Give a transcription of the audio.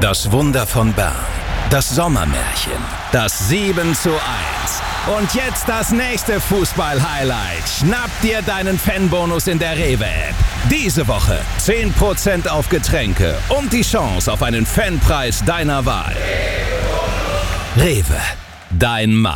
Das Wunder von Bern. Das Sommermärchen. Das 7:1. Und jetzt das nächste Fußball-Highlight. Schnapp dir deinen Fanbonus in der Rewe-App. Diese Woche 10% auf Getränke und die Chance auf einen Fanpreis deiner Wahl. Rewe. Dein Mann.